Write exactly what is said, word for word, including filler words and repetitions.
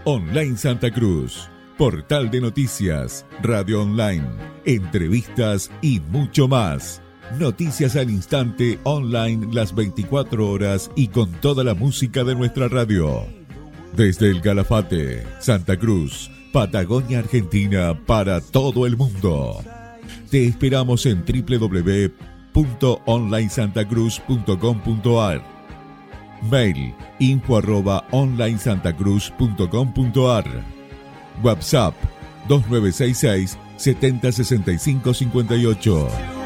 Online Santa Cruz, portal de noticias, radio online, entrevistas y mucho más. Noticias al instante online las veinticuatro horas y con toda la música de nuestra radio. Desde el Calafate, Santa Cruz, Patagonia, Argentina, para todo el mundo. Te esperamos en doble u doble u doble u punto online santa cruz punto com punto a r. Mail info arroba online santa cruz punto com punto a r. WhatsApp dos nueve seis seis, setenta, sesenta y cinco, cincuenta y ocho.